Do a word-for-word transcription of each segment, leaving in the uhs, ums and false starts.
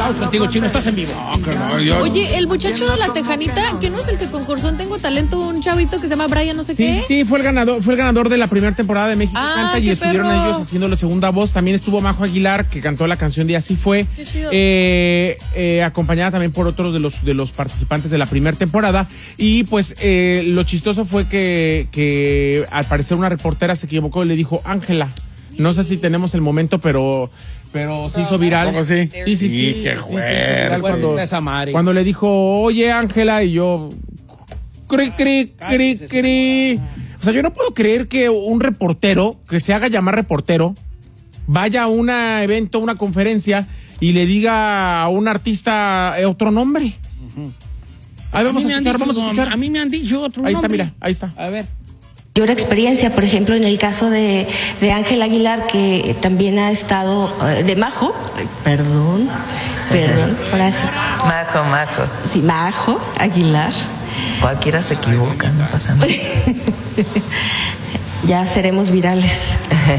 Estamos contigo, Chino, estás en vivo. No, yo... Oye, el muchacho de la Tejanita, que no es el que concursó en Tengo Talento, un chavito que se llama Brian, no sé sí, qué. Sí, fue el ganador, fue el ganador de la primera temporada de México ah, Canta y estuvieron perro. ellos haciendo la segunda voz. También estuvo Majo Aguilar, que cantó la canción de Así Fue. Qué chido. Eh, eh, acompañada también por otros de los de los participantes de la primera temporada. Y pues eh, lo chistoso fue que, que al parecer una reportera se equivocó y le dijo Ángela. No sé si tenemos el momento, pero pero se hizo viral. ¿Cómo sí? Sí, sí, sí. Sí, qué sí, sí, fuerte. cuando, Esa madre. cuando le dijo, oye Ángela, y yo cri, cri, cri, cri. O sea, yo no puedo creer que un reportero, que se haga llamar reportero, vaya a un evento, una conferencia y le diga a un artista otro nombre. Uh-huh. Ahí vamos a, a escuchar, vamos a escuchar. A mí me han dicho otro ahí nombre. Ahí está, mira, ahí está. A ver. Mayor experiencia, por ejemplo, en el caso de, de Ángel Aguilar, que también ha estado, eh, de Majo, perdón, perdón, ahora sí. Majo, Majo. Sí, Majo Aguilar. Cualquiera se equivoca, no pasa nada. Ya seremos virales.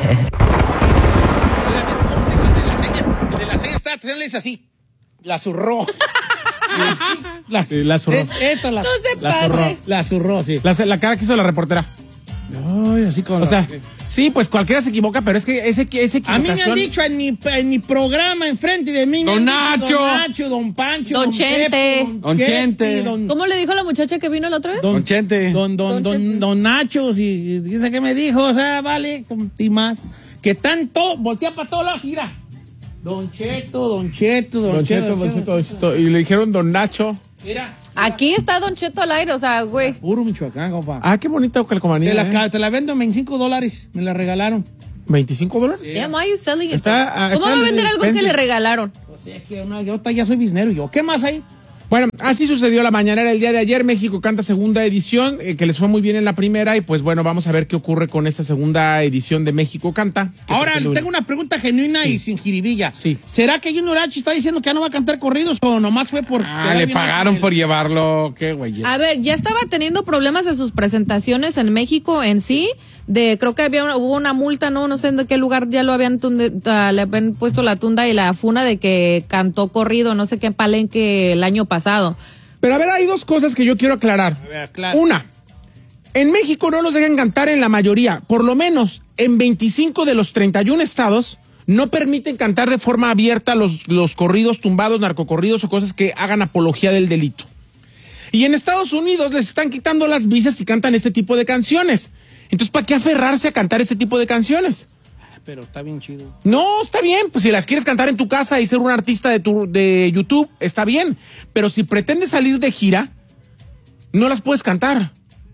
El de la seña está, es así, la zurró. La, sí, la zurró. Esta la, no se la pase. zurró. La zurró, sí. La, la cara que hizo la reportera. Ay, así como. O sea, sí, pues cualquiera se equivoca, pero es que ese, ese equivocación... A mí me han dicho en mi, en mi programa, enfrente de mí. Don Nacho. Don Nacho, Don Pancho. Don, don Chente. Pepe, don, don Chente. Don, ¿Cómo le dijo la muchacha que vino la otra vez? Don, don Chente. Don, don, don, don, don Nacho, y dice que me dijo, o sea, vale, y más. Que tanto, voltea para todos lados, mira. Don Cheto, Don Cheto, Don, Don Cheto, Cheto, Don Cheto, Don Cheto. Y le dijeron Don Nacho. Mira. Aquí está Don Cheto al aire, o sea, güey. Puro Michoacán, compa. Ah, qué bonita calcomanía. Te la, eh. te la vendo en veinticinco dólares. Me la regalaron. ¿veinticinco dólares? Yeah, why are you selling it? Está, ¿Cómo está va a el vender algo que Spencer. le regalaron? Pues es que una, yo ya soy biznero yo. ¿Qué más hay? Bueno, así sucedió la mañanera el día de ayer. México Canta segunda edición, eh, que les fue muy bien en la primera. Y pues bueno, vamos a ver qué ocurre con esta segunda edición de México Canta. Ahora, les tengo una pregunta genuina sí. y sin jiribilla. Sí. ¿Será que Junior H está diciendo que ya no va a cantar corridos o nomás fue por... Ah, le pagaron por llevarlo. Qué güey. A ver, ya estaba teniendo problemas en sus presentaciones en México en sí. De, creo que había una, hubo una multa, no no sé en qué lugar ya lo habían tunde, uh, le habían puesto la tunda y la funa de que cantó corrido, no sé qué palenque el año pasado. Pero a ver, hay dos cosas que yo quiero aclarar. A ver, claro. Una, en México no los dejan cantar en la mayoría, por lo menos en veinticinco de los treinta y un estados no permiten cantar de forma abierta los, los corridos tumbados, narcocorridos o cosas que hagan apología del delito. Y en Estados Unidos les están quitando las visas si cantan este tipo de canciones. Entonces, ¿para qué aferrarse a cantar este tipo de canciones? Pero está bien chido. No, está bien, pues si las quieres cantar en tu casa y ser un artista de, tu, de YouTube, está bien. Pero si pretendes salir de gira, no las puedes cantar.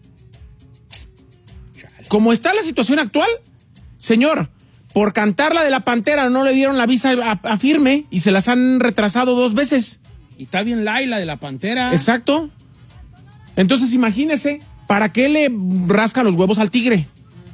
Como está la situación actual, señor, por cantar la de la Pantera no le dieron la visa a, a firme y se las han retrasado dos veces. Y está bien Laila de la Pantera. Exacto. Entonces imagínese, ¿para qué le rasca los huevos al tigre?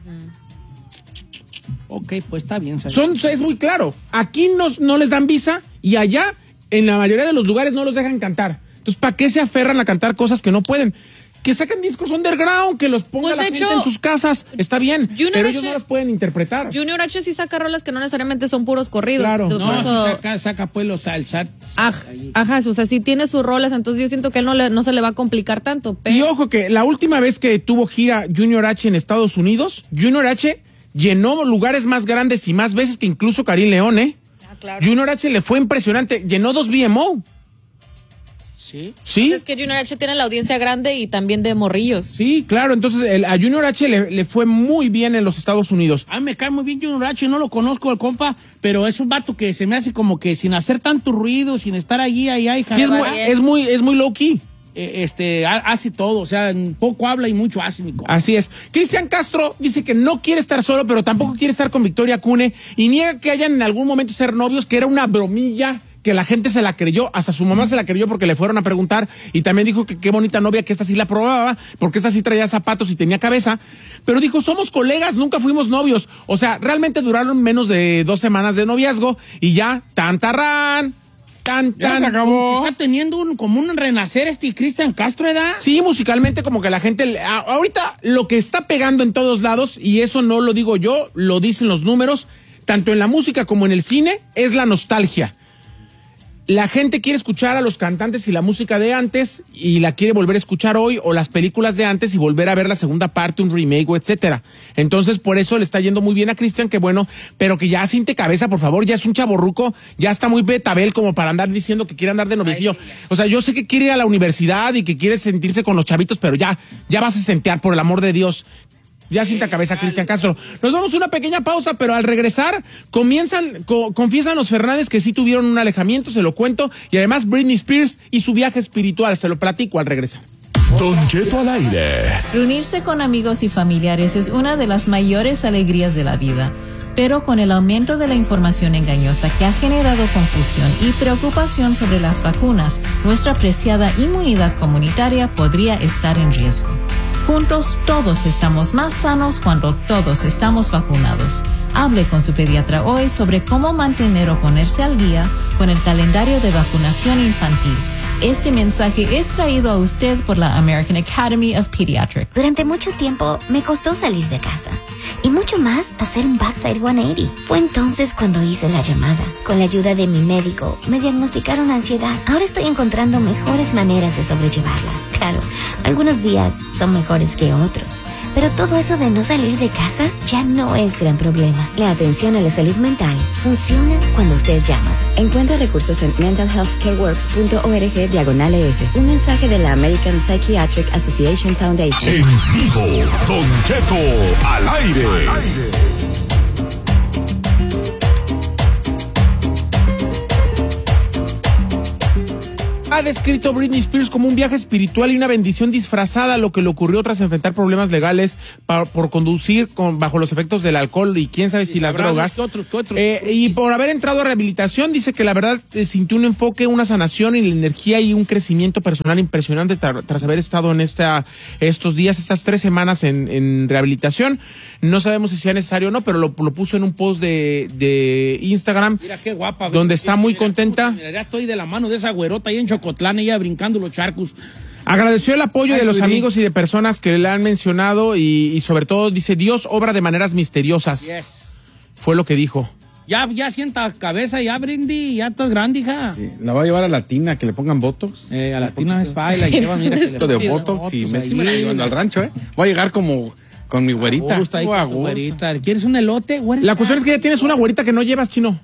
Ok, pues está bien. Son, es muy claro. Aquí nos, no les dan visa y allá, en la mayoría de los lugares, no los dejan cantar. Entonces, ¿para qué se aferran a cantar cosas que no pueden? Que saquen discos underground, que los ponga Pues, la de gente hecho, en sus casas. Está bien, Junior pero H- ellos no las pueden interpretar. Junior H sí saca rolas que no necesariamente son puros corridos. Claro. Por No, eso- sí saca, saca pues los salsat. Aj- Ajá, o sea, sí tiene sus rolas, entonces yo siento que él no, le, no se le va a complicar tanto. Pero... Y ojo que la última vez que tuvo gira Junior H en Estados Unidos, Junior H llenó lugares más grandes y más veces que incluso Karim León, ¿eh? Ah, claro. Junior H le fue impresionante, llenó dos V M O. Sí. Sí. Es que Junior H tiene la audiencia grande y también de morrillos. Sí, claro, entonces el, a Junior H le, le fue muy bien en los Estados Unidos. A mí me cae muy bien Junior H, no lo conozco el compa, pero es un vato que se me hace como que sin hacer tanto ruido, sin estar allí, ahí, ahí. Sí, es muy, bien. es muy, es muy low key. Eh, este, ha- hace todo, o sea, poco habla y mucho hace, mi compa. Así es. Cristian Castro dice que no quiere estar solo, pero tampoco quiere estar con Victoria Cune y niega que hayan en algún momento ser novios, que era una bromilla, que la gente se la creyó, hasta su mamá se la creyó porque le fueron a preguntar y también dijo que qué bonita novia, que esta sí la probaba, porque esta sí traía zapatos y tenía cabeza, pero dijo, somos colegas, nunca fuimos novios. O sea, realmente duraron menos de dos semanas de noviazgo y ya, tan tarrán, tan, Ya tan. se acabó. Está teniendo un, como un renacer este Cristian Castro, ¿edad? Sí, musicalmente como que la gente, a- ahorita lo que está pegando en todos lados, y eso no lo digo yo, lo dicen los números, tanto en la música como en el cine, es la nostalgia. La gente quiere escuchar a los cantantes y la música de antes y la quiere volver a escuchar hoy, o las películas de antes y volver a ver la segunda parte, un remake o etcétera. Entonces, por eso le está yendo muy bien a Cristian, que bueno, pero que ya siente cabeza, por favor, ya es un chavorruco, ya está muy betabel como para andar diciendo que quiere andar de novicillo. O sea, yo sé que quiere ir a la universidad y que quiere sentirse con los chavitos, pero ya, ya vas a sentear, por el amor de Dios. Ya sienta cabeza, Cristian Castro. Nos vamos a una pequeña pausa, pero al regresar comienzan, co- confiesan los Fernández que sí tuvieron un alejamiento, se lo cuento, y además Britney Spears y su viaje espiritual, se lo platico al regresar. Don Cheto al aire. Reunirse con amigos y familiares es una de las mayores alegrías de la vida. Pero con el aumento de la información engañosa que ha generado confusión y preocupación sobre las vacunas, nuestra preciada inmunidad comunitaria podría estar en riesgo. Juntos todos estamos más sanos cuando todos estamos vacunados. Hable con su pediatra hoy sobre cómo mantener o ponerse al día con el calendario de vacunación infantil. Este mensaje es traído a usted por la American Academy of Pediatrics. Durante mucho tiempo me costó salir de casa y mucho más hacer un backside ciento ochenta. Fue entonces cuando hice la llamada. Con la ayuda de mi médico me diagnosticaron ansiedad. Ahora estoy encontrando mejores maneras de sobrellevarla. Claro, algunos días son mejores que otros, pero todo eso de no salir de casa ya no es gran problema. La atención a la salud mental funciona cuando usted llama. Encuentra recursos en mental health care works punto org diagonal es. Un mensaje de la American Psychiatric Association Foundation. En vivo, Don Cheto al aire. Ha descrito Britney Spears como un viaje espiritual y una bendición disfrazada, lo que le ocurrió tras enfrentar problemas legales pa- por conducir con, bajo los efectos del alcohol y quién sabe si las drogas. ¿Qué otro, qué otro? Eh, y por haber entrado a rehabilitación, dice que la verdad eh, sintió un enfoque, una sanación y la energía y un crecimiento personal impresionante tra- tras haber estado en esta estos días, estas tres semanas en, en rehabilitación. No sabemos si sea necesario o no, pero lo, lo puso en un post de, de Instagram. Mira qué guapa. Donde mira, está mira, muy mira, contenta. Mira, ya estoy de la mano de esa güerota ahí en Chocotlán, ella brincando los charcos. Agradeció el apoyo Ay, de los sweetie. amigos y de personas que le han mencionado y, y sobre todo dice, Dios obra de maneras misteriosas. Yes. Fue lo que dijo. Ya, ya sienta cabeza, ya Brindy, ya estás grande, hija. Sí, la voy a llevar a la tina, que le pongan botox. Eh, a la tina de spa y la lleva, mira. que le Esto de ponen botox y fotos me, ahí. sí me la llevan al rancho, ¿eh? Voy a llegar como con mi güerita. Gusta ahí Oh, a con tu gusto. güerita. ¿Quieres un elote, güerita? La cuestión es que ya tienes una güerita que no llevas, Chino.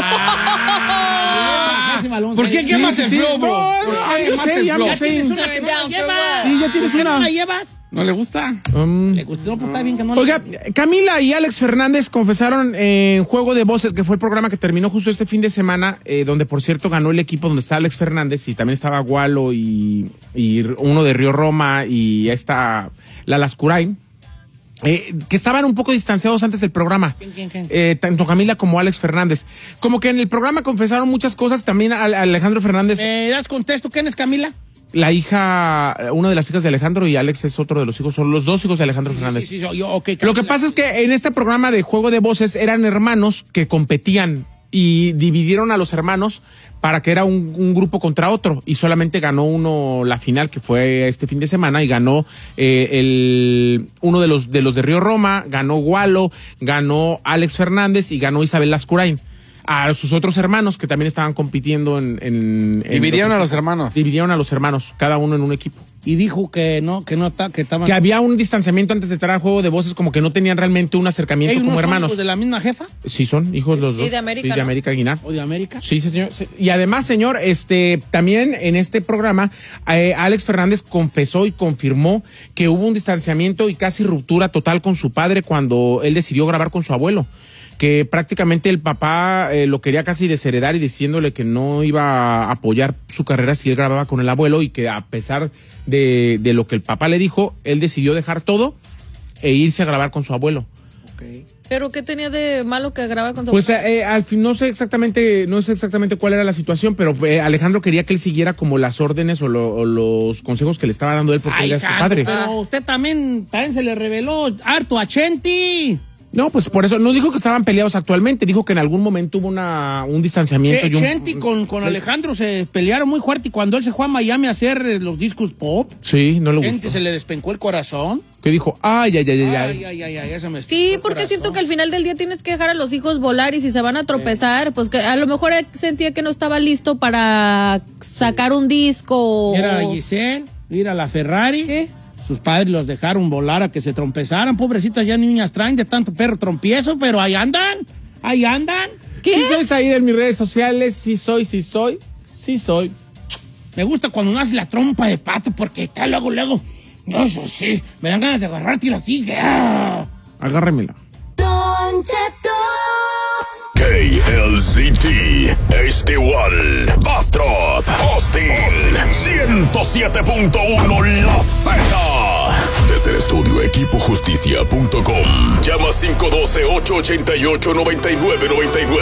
Ah, ese malón, ¿Por qué sí. quemas sí, el sí. flow, bro? No, ¿Por no, qué yo quemas sé, el ya flow? me sé. Tienes una que no la llevas. Sí, ya tienes ¿Por qué una. no la llevas? ¿No le gusta? Um, Le gustó, pues está bien que no la Oiga, Camila y Alex Fernández confesaron en Juego de Voces, que fue el programa que terminó justo este fin de semana, eh, donde por cierto ganó el equipo donde está Alex Fernández y también estaba Gualo y, y uno de Río Roma y esta la Lascurain. Eh, que estaban un poco distanciados antes del programa, ¿Quién, quién, quién? Eh, tanto Camila como Alex Fernández. Como que en el programa confesaron muchas cosas, también a, a Alejandro Fernández, ¿Me das contexto? ¿Quién es Camila? la hija, una de las hijas de Alejandro y Alex es otro de los hijos, son los dos hijos de Alejandro Fernández. Sí, sí, sí, yo, ok, Lo Camila. que pasa es que en este programa de Juego de Voces eran hermanos que competían y dividieron a los hermanos para que era un, un grupo contra otro y solamente ganó uno la final, que fue este fin de semana, y ganó eh, el uno de los de los de Río Roma, ganó Gualo, ganó Alex Fernández y ganó Isabel Lascurain. A sus otros hermanos que también estaban compitiendo en... en, en Dividieron a los hermanos. Dividieron a los hermanos, cada uno en un equipo. Y dijo que no, que no está, que estaban. Que había un distanciamiento antes de entrar al Juego de Voces, como que no tenían realmente un acercamiento ¿Ellos como no son hermanos. hijos de la misma jefa? Sí, son hijos los Sí, dos. de América, Sí, de ¿no? América Aguilar. ¿O de América? Sí, señor. Sí. Y además, señor, este, también en este programa, eh, Alex Fernández confesó y confirmó que hubo un distanciamiento y casi ruptura total con su padre cuando él decidió grabar con su abuelo. Que prácticamente el papá eh, lo quería casi desheredar y diciéndole que no iba a apoyar su carrera si él grababa con el abuelo, y que a pesar de, de lo que el papá le dijo, él decidió dejar todo e irse a grabar con su abuelo. Okay. ¿Pero qué tenía de malo que grababa con su Pues eh, al fin no sé exactamente, no sé exactamente cuál era la situación, pero eh, Alejandro quería que él siguiera como las órdenes o, lo, o los consejos que le estaba dando él porque Ay, él era su Jano, padre. pero usted también, también se le reveló harto a Chenti. No, pues por eso, no dijo que estaban peleados actualmente, dijo que en algún momento hubo una, un distanciamiento. Che, y un, Chente con, con Alejandro se pelearon muy fuerte y cuando él se fue a Miami a hacer eh, los discos pop, sí, no le Chente gustó. se le despencó el corazón. Que dijo, ay, ay, ay, ay, Ay, ay, ay, ay, esa me Sí, despencó el porque corazón. siento que al final del día tienes que dejar a los hijos volar y si se van a tropezar, pues que a lo mejor él sentía que no estaba listo para sacar un disco. o- Era Giselle, ir a la Ferrari. ¿Qué? Sus padres los dejaron volar a que se trompezaran. Pobrecitas, ya niñas traen de tanto perro trompiezo, pero ahí andan, ahí andan. ¿Qué? Sí soy Saída en mis redes sociales, sí soy, sí soy, sí soy. Me gusta cuando nace la trompa de pato porque está luego, luego. No, eso sí, me dan ganas de agarrarte y así que. ¡ah! Agárremela. Don Cheto. K L Z T, Este One, Bastrop, Austin, ciento siete punto uno La Z. Desde el estudio equipo justicia punto com. Llama cinco uno dos, ocho ocho ocho, nueve nueve nueve nueve.